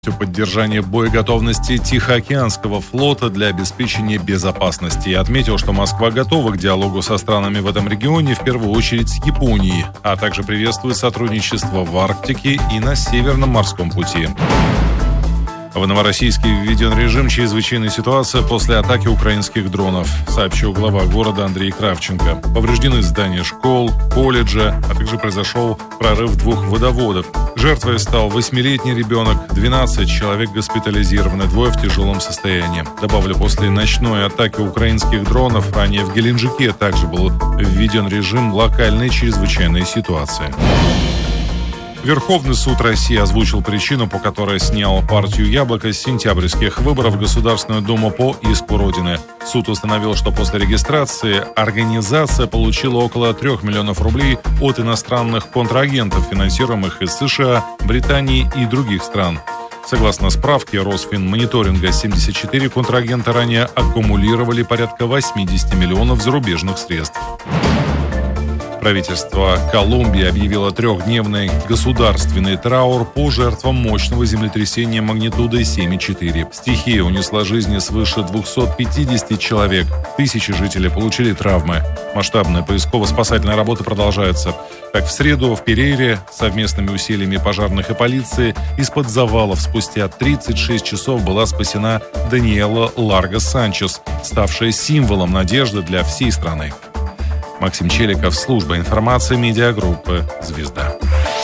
Поддержание боеготовности Тихоокеанского флота для обеспечения безопасности и отметил, что Москва готова к диалогу со странами в этом регионе, в первую очередь с Японией, а также приветствует сотрудничество в Арктике и на Северном морском пути. В Новороссийске введен режим чрезвычайной ситуации после атаки украинских дронов, сообщил глава города Андрей Кравченко. Повреждены здания школ, колледжа, а также произошел прорыв 2 водоводов. Жертвой стал 8-летний ребенок, 12 человек госпитализированы, 2 в тяжелом состоянии. Добавлю, после ночной атаки украинских дронов ранее в Геленджике также был введен режим локальной чрезвычайной ситуации. Верховный суд России озвучил причину, по которой снял партию «Яблоко» с сентябрьских выборов в Государственную Думу по иску Родины. Суд установил, что после регистрации организация получила около 3 миллионов рублей от иностранных контрагентов, финансируемых из США, Британии и других стран. Согласно справке Росфинмониторинга, 74 контрагента ранее аккумулировали порядка 80 миллионов зарубежных средств. Правительство Колумбии объявило 3-дневный государственный траур по жертвам мощного землетрясения магнитудой 7,4. Стихия унесла жизни свыше 250 человек. Тысячи жителей получили травмы. Масштабные поисково-спасательные работы продолжаются. Так, в среду в Перейре совместными усилиями пожарных и полиции из-под завалов спустя 36 часов была спасена Даниэла Ларго Санчес, ставшая символом надежды для всей страны. Максим Челиков, служба информации медиагруппы «Звезда».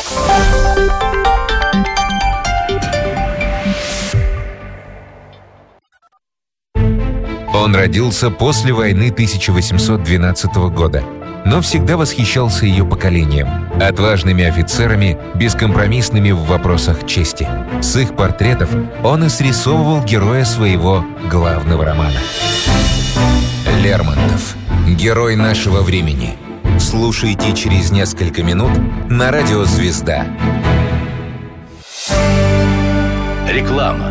Он родился после войны 1812 года, но всегда восхищался ее поколением, отважными офицерами, бескомпромиссными в вопросах чести. С их портретов он и срисовывал героя своего главного романа. Лермонтов. Герой нашего времени. Слушайте через несколько минут на радио «Звезда». Реклама.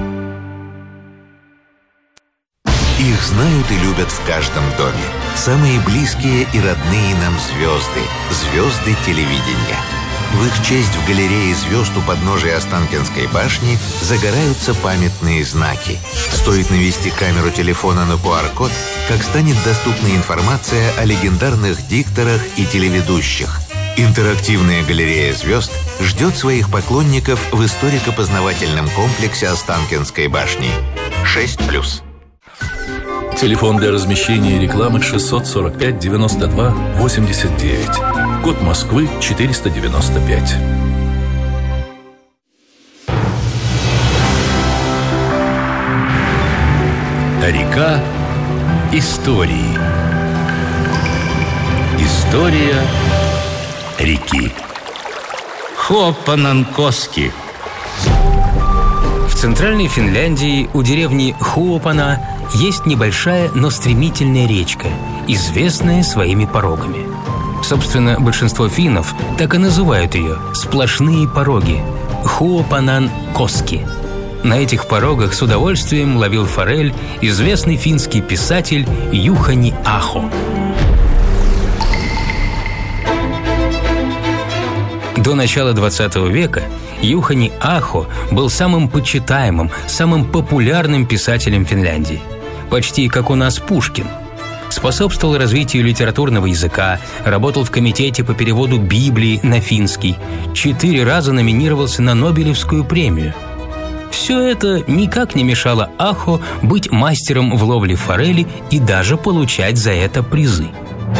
Их знают и любят в каждом доме. Самые близкие и родные нам звезды. Звезды телевидения. В их честь в галерее звезд у подножия Останкинской башни загораются памятные знаки. Стоит навести камеру телефона на QR-код, как станет доступна информация о легендарных дикторах и телеведущих. Интерактивная галерея звезд ждет своих поклонников в историко-познавательном комплексе Останкинской башни. 6+. Телефон для размещения рекламы 645 92 89. Код Москвы 495. Река истории. История реки. Хуопананкоски. В центральной Финляндии у деревни Хуопана есть небольшая, но стремительная речка, известная своими порогами. Собственно, большинство финнов так и называют ее – сплошные пороги – Хуопананкоски. На этих порогах с удовольствием ловил форель известный финский писатель Юхани Ахо. До начала XX века Юхани Ахо был самым почитаемым, самым популярным писателем Финляндии. Почти как у нас Пушкин. Способствовал развитию литературного языка, работал в комитете по переводу Библии на финский, 4 раза номинировался на Нобелевскую премию. Все это никак не мешало Ахо быть мастером в ловле форели и даже получать за это призы.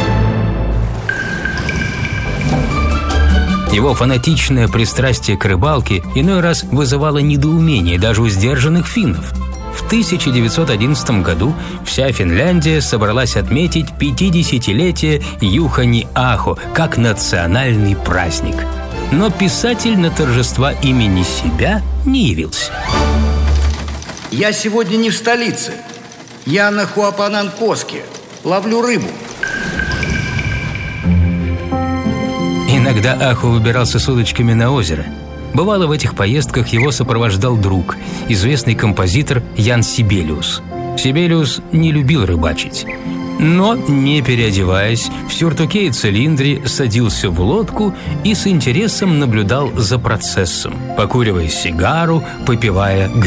Его фанатичное пристрастие к рыбалке иной раз вызывало недоумение даже у сдержанных финнов. В 1911 году вся Финляндия собралась отметить 50-летие Юхани Ахо как национальный праздник. Но писатель на торжества имени себя не явился. Я сегодня не в столице. Я на Хуопананкоске. Ловлю рыбу. Иногда Ахо выбирался с удочками на озеро. Бывало, в этих поездках его сопровождал друг, известный композитор Ян Сибелиус. Сибелиус не любил рыбачить. Но, не переодеваясь, в сюртуке и цилиндре садился в лодку и с интересом наблюдал за процессом, покуривая сигару, попивая